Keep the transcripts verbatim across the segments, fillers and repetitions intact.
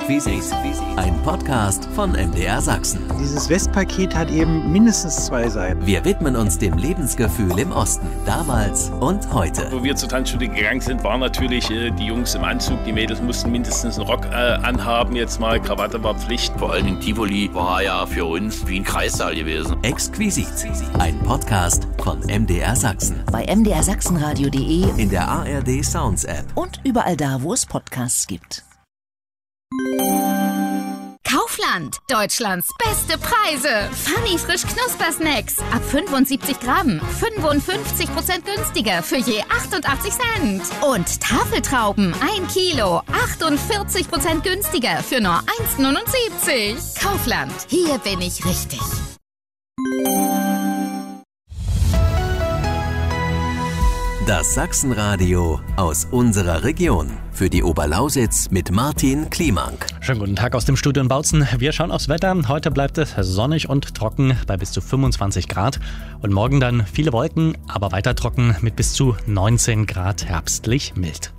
Exquisit, ein Podcast von M D R Sachsen. Dieses Westpaket hat eben mindestens zwei Seiten. Wir widmen uns dem Lebensgefühl im Osten, damals und heute. Wo wir zur Tanzschule gegangen sind, waren natürlich äh, die Jungs im Anzug, die Mädels mussten mindestens einen Rock äh, anhaben, jetzt mal Krawatte war Pflicht. Vor allen Dingen Tivoli war ja für uns wie ein Kreissaal gewesen. Exquisit, ein Podcast von M D R Sachsen. Bei m d r sachsenradio punkt de, in der A R D Sounds App und überall da, wo es Podcasts gibt. Kaufland, Deutschlands beste Preise. Funny frisch Knuspersnacks ab fünfundsiebzig Gramm, fünfundfünfzig Prozent günstiger für je achtundachtzig Cent. Und Tafeltrauben ein Kilo, achtundvierzig Prozent günstiger für nur eins Komma neunundsiebzig. Kaufland, hier bin ich richtig. Das Sachsenradio aus unserer Region. Für die Oberlausitz mit Martin Kliemank. Schönen guten Tag aus dem Studio in Bautzen. Wir schauen aufs Wetter. Heute bleibt es sonnig und trocken bei bis zu fünfundzwanzig Grad. Und morgen dann viele Wolken, aber weiter trocken mit bis zu neunzehn Grad, herbstlich mild.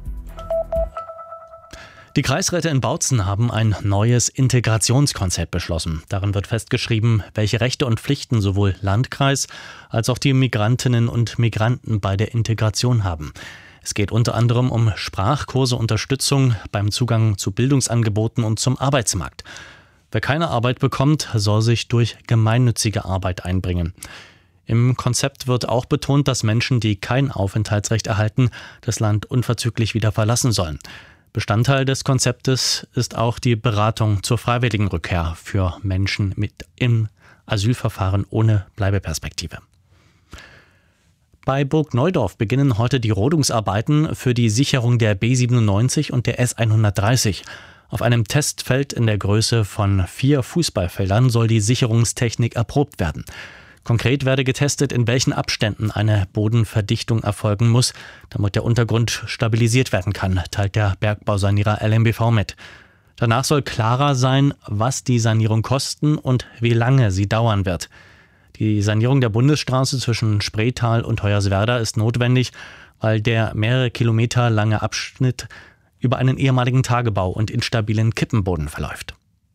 Die Kreisräte in Bautzen haben ein neues Integrationskonzept beschlossen. Darin wird festgeschrieben, welche Rechte und Pflichten sowohl Landkreis als auch die Migrantinnen und Migranten bei der Integration haben. Es geht unter anderem um Sprachkurse, Unterstützung beim Zugang zu Bildungsangeboten und zum Arbeitsmarkt. Wer keine Arbeit bekommt, soll sich durch gemeinnützige Arbeit einbringen. Im Konzept wird auch betont, dass Menschen, die kein Aufenthaltsrecht erhalten, das Land unverzüglich wieder verlassen sollen. Bestandteil des Konzeptes ist auch die Beratung zur freiwilligen Rückkehr für Menschen mit im Asylverfahren ohne Bleibeperspektive. Bei Burg Neudorf beginnen heute die Rodungsarbeiten für die Sicherung der B siebenundneunzig und der S hundertdreißig. Auf einem Testfeld in der Größe von vier Fußballfeldern soll die Sicherungstechnik erprobt werden. Konkret werde getestet, in welchen Abständen eine Bodenverdichtung erfolgen muss, damit der Untergrund stabilisiert werden kann, teilt der Bergbausanierer L M B V mit. Danach soll klarer sein, was die Sanierung kosten und wie lange sie dauern wird. Die Sanierung der Bundesstraße zwischen Spreetal und Hoyerswerda ist notwendig, weil der mehrere Kilometer lange Abschnitt über einen ehemaligen Tagebau und instabilen Kippenboden verläuft.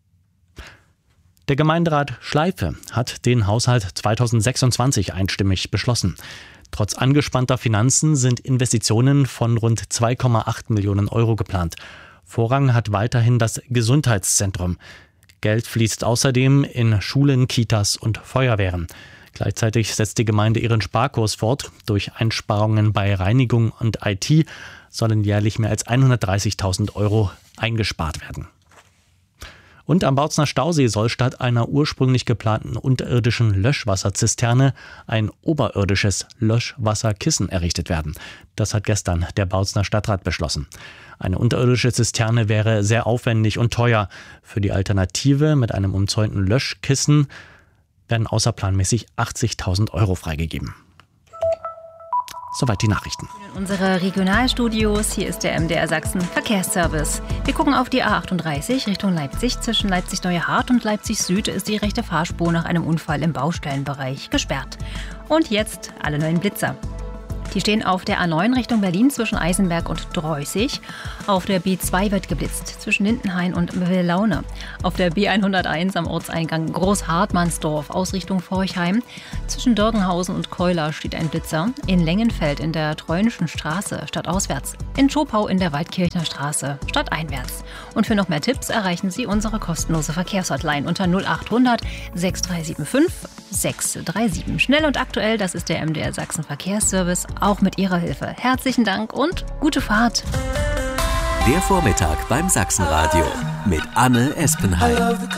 Der Gemeinderat Schleife hat den Haushalt zweitausendsechsundzwanzig einstimmig beschlossen. Trotz angespannter Finanzen sind Investitionen von rund zwei Komma acht Millionen Euro geplant. Vorrang hat weiterhin das Gesundheitszentrum. Geld fließt außerdem in Schulen, Kitas und Feuerwehren. Gleichzeitig setzt die Gemeinde ihren Sparkurs fort. Durch Einsparungen bei Reinigung und I T sollen jährlich mehr als hundertdreißigtausend Euro eingespart werden. Und am Bautzener Stausee soll statt einer ursprünglich geplanten unterirdischen Löschwasserzisterne ein oberirdisches Löschwasserkissen errichtet werden. Das hat gestern der Bautzener Stadtrat beschlossen. Eine unterirdische Zisterne wäre sehr aufwendig und teuer. Für die Alternative mit einem umzäunten Löschkissen werden außerplanmäßig achtzigtausend Euro freigegeben. Soweit die Nachrichten. In unsere Regionalstudios, hier ist der M D R Sachsen Verkehrsservice. Wir gucken auf die A achtunddreißig Richtung Leipzig. Zwischen Leipzig-Neuehardt und Leipzig-Süd ist die rechte Fahrspur nach einem Unfall im Baustellenbereich gesperrt. Und jetzt alle neuen Blitzer. Die stehen auf der A neun Richtung Berlin zwischen Eisenberg und Dreußig. Auf der B zwei wird geblitzt zwischen Lindenhain und Willaune. Auf der B hunderteins am Ortseingang Großhartmannsdorf aus Richtung Forchheim. Zwischen Dörgenhausen und Keuler steht ein Blitzer. In Lengenfeld in der Treunischen Straße stadtauswärts. In Schopau in der Waldkirchner Straße stadteinwärts. Und für noch mehr Tipps erreichen Sie unsere kostenlose Verkehrshotline unter null achthundert sechs drei sieben fünf sechs drei sieben. Schnell und aktuell, das ist der M D R Sachsen Verkehrsservice, auch mit Ihrer Hilfe. Herzlichen Dank und gute Fahrt. Der Vormittag beim Sachsenradio mit Anne Espenheim.